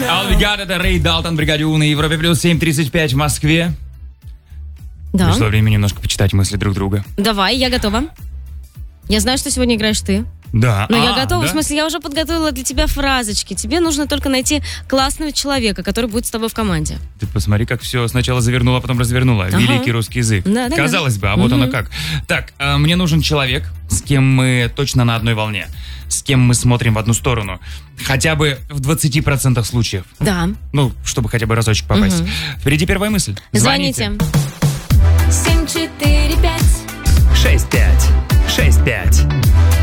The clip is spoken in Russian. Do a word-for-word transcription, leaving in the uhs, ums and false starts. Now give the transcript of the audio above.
Алвигад, это Рэй Далтон, бригаде У на Европе плюс семь тридцать пять в Москве. Да. Пришло время немножко почитать мысли друг друга. Давай, я готова. Я знаю, что сегодня играешь ты. Да. Но а, я готова, да? в смысле, я уже подготовила для тебя фразочки. Тебе нужно только найти классного человека, который будет с тобой в команде. Ты посмотри, как все сначала завернула, а потом развернула. Ага. Великий русский язык. Да, да, Казалось да. бы, а вот Мгм. оно как. Так, а, мне нужен человек, с кем мы точно на одной волне. С кем мы смотрим в одну сторону. Хотя бы в двадцати процентах случаев. Да. Ну, чтобы хотя бы разочек попасть. Мгм. Впереди первая мысль. Звоните. семь четыре пять шесть пять шесть пять.